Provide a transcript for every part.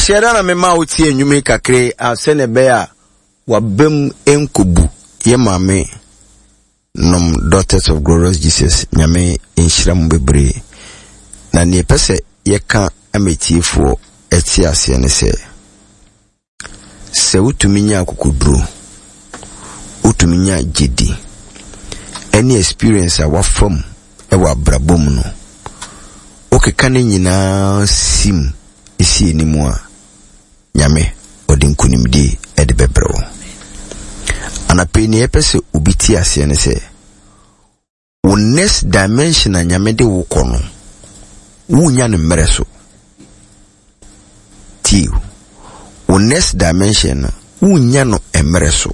share na me ma uti enyume kakre asene be a wabem enkobu ye mame nom Daughters of Glorious Jesus nyame enhira mu bebre na ne pese ye ka ametiefo eti ase ne se utuminya akukudru utuminya jedi any experience a wafam e wa brabom no okeka ne nyina sim isi enimu a nyame odinkunimdi e de bebrewo anapeni epese ubiti ase ne se wo next dimension a nyame de wo kono wunya ne mreso ti wo next dimension wunya no emreso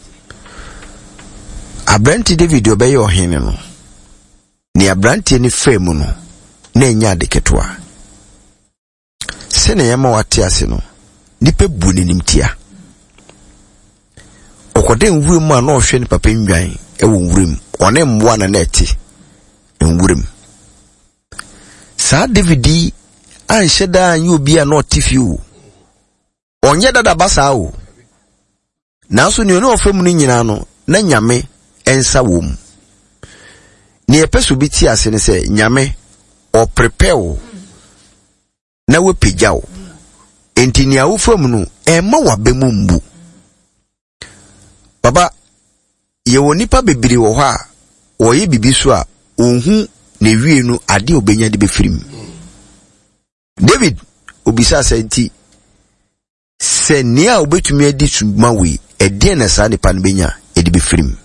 abranti David obeye ohene no ni abranti ni femu no na enya de ketwa sene yama wate ase no nipa bu ne nimtia okode nwurum a na ohwe ni papa ndwan e wo nwurum one mboa na eti nwurum sa David anhyeda anyi obi a na otifi o onye dada basa o nanso ni ono ofam no nyina no na nyame ensa wom ni epeso bi ti ase ne se nyame o prepare na we pejao enti ni awofam no ema wabemu mbu baba ye wonipa bebiri wo ha oye bibiso a onhu na wie no ade obenya de befirim David obisa senti se nia obetumi adi tuma we ede na sa nipa no benya edi befirim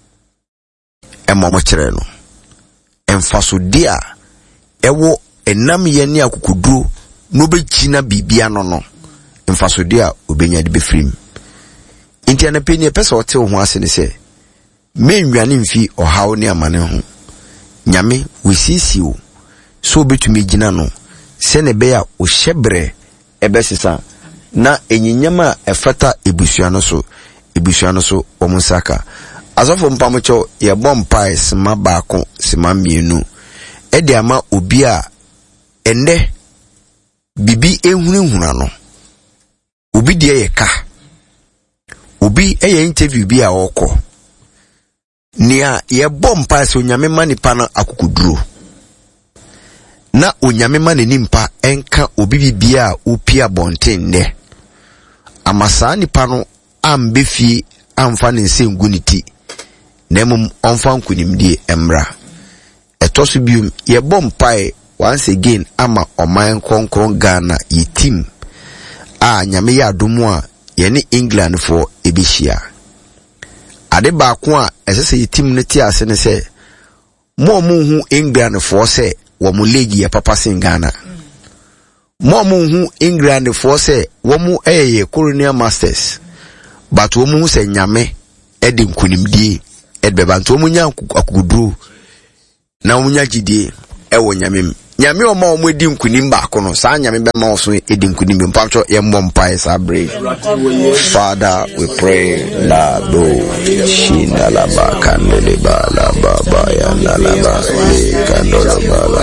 mo kire no emfaso dia ewo enam ye ne akukuduro no begina bibia no emfaso dia obenya de befirim inti ana peni pesa ote ho ase ne se menwane mfi ohaw ne amane ho nyame wisisi o so betumi gina no se ne be ya o hyebre ebesesa na enyinyama efata ebusuano so omusaka azofo mpamocho ye bompai sima baako sima mienu ede ama obi a ende bibi ehunhuna no obi de ye ka obi eye interview bi a okọ nia ye bompai so nyame manipa na akukuduro na onyame ma nimpa enka obi bibia opia bonten ne amasa nipa no ambefie amfa ne nsenguniti nemum onfa nkunimdie emra etoso bium ye bompai once again ama oman konkron Ghana ye team a nyame ya adomu a ye ne England for ebihia ade baako a esese ye team ne ti ase ne se mo hu England for se wo mu league ya papa sin Ghana mo hu England for se wo mu eye Colonial Masters but wo mu se nyame edi nkunimdie edbeba nto mu nya akuduru na mu nya gidie ewo nyame o ma o mu edi nkunim ba ko no sa nyame be ma o so edi nkunim mpacho ye mbompai sa bre. Father, we pray la do shinda la ba kandele ba la ba ya la ba le kandola ba la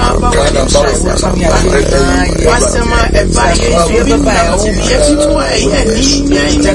wasema eba ye be ba o ye tutu e ni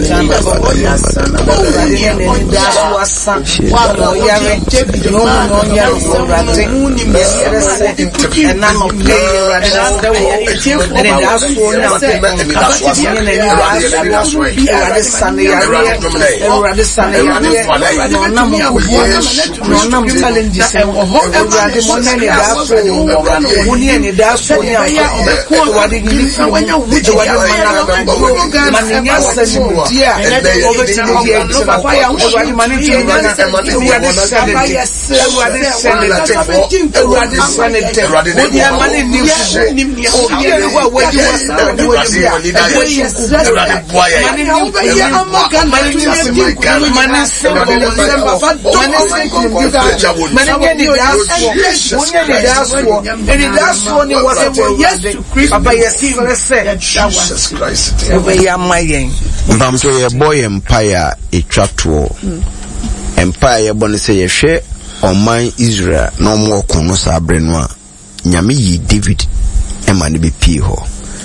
empire etwatwo empire bonse ye hwe oman Israel no mo kono sabre no a nyame yi David ema ne be pie ho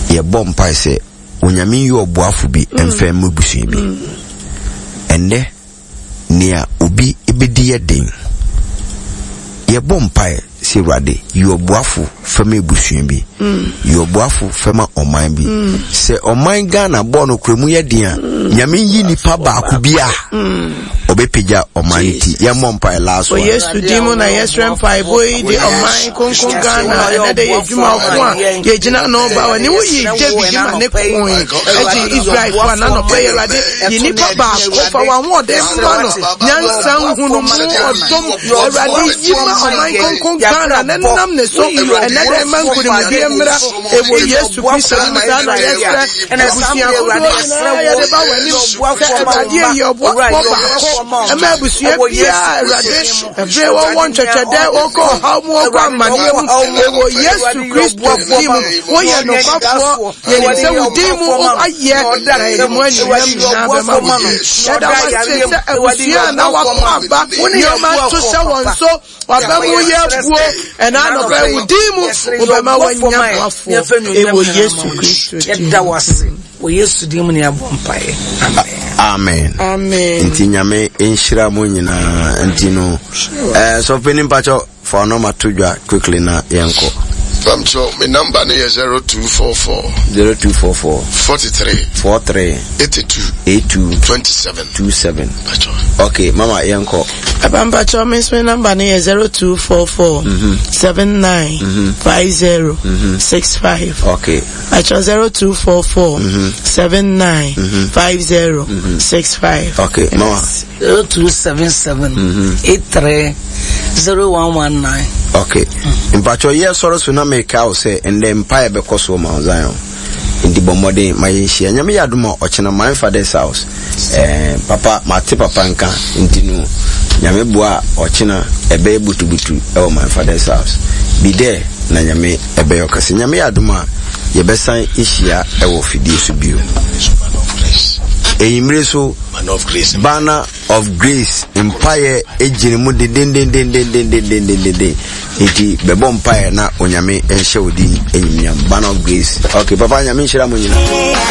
ye bompa se onyame yi oboafo bi emfa mabusu bi enne nia obi ebedi yeden ye bompa se rade yi oboafo fama ebusu bi yi oboafo fama oman bi se oman Ghana bo no kremu yeden a nyame yi nipa ba ko bia obepeja omanity ye mompa last one yes to demon na yes rempa boy the oman konkon Ghana na de yejuma ko a ye gina no ba wani wo yi je bi ma ne ko eji Israel ko na no pay rade yi nipa ba ko fa wa ho de no nyansa hunu mu odom rade yi ma oman konkon Ghana na nam ne so na de man ko de mu bi emra e wo Yesu Kristo na yes na busia ko ya de ba wani rade yi obo ba Ema busuye bia rade ebe wo won chechede oko ha mu okwa manie mu ewo Yesu Kristo dimu wo ye no kwafo ye ni se wudimu aye na mu ani na be ma ya da wa se busuye na wa aba yo ma to se won so wa ba mu ye buo ena no be wudimu wo be ma wanya kwafo ewo Yesu Kristo ya da wase wo Yesu dimu ni abompae amen inti nyame enhira mo nyina antino so penim pacho for no matudwa quickly na yenko Famcho, my number is 0244 43 82 27. Okay, Mama Yanko. Abambacho, my number is 0244 79 50 65. Okay. Acho 0244 79 50 65. Okay, Mama. 0277 83 0119. Okay. Mpacho yes soro so na make out say and then empire be koso ma Zion. Indi bomode mayinhia nyame yadoma ochena my father's house. Papa mate papa nka intinu nyame boa ochena ebe butubutu e my father's house. Be there na nyame ebe yokase nyame yadoma ye besan ihia e wo fidie so bio. Man of grace. Banner of grace. Empire ejini mu de den. Iti bebo empire na onyame enhye odi enyam banner of grace. Okay, papa nyame nhyira mo nyina.